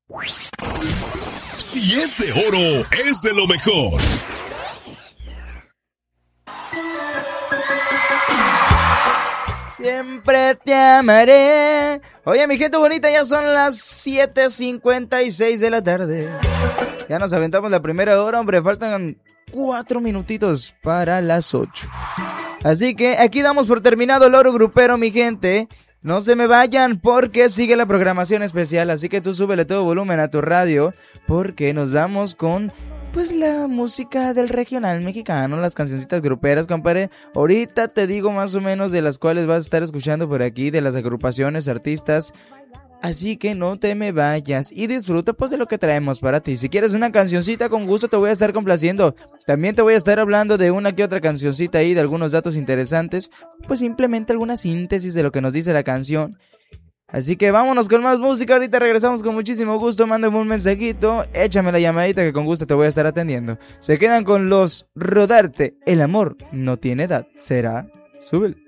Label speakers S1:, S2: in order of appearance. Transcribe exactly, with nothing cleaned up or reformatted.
S1: Si es de oro, es de lo mejor.
S2: Siempre te amaré. Oye, mi gente bonita, ya son las siete cincuenta y seis de la tarde. Ya nos aventamos la primera hora, hombre. Faltan cuatro minutitos para las ocho. Así que aquí damos por terminado el oro grupero, mi gente. No se me vayan porque sigue la programación especial. Así que tú súbele todo volumen a tu radio, porque nos vamos con... pues la música del regional mexicano, las cancioncitas gruperas, compadre. Ahorita te digo más o menos de las cuales vas a estar escuchando por aquí, de las agrupaciones, artistas. Así que no te me vayas y disfruta pues de lo que traemos para ti. Si quieres una cancioncita, con gusto te voy a estar complaciendo. También te voy a estar hablando de una que otra cancioncita ahí, de algunos datos interesantes. Pues simplemente alguna síntesis de lo que nos dice la canción. Así que vámonos con más música, ahorita regresamos con muchísimo gusto, mándame un mensajito, échame la llamadita que con gusto te voy a estar atendiendo. Se quedan con los Rodarte, el amor no tiene edad, será, súbelo.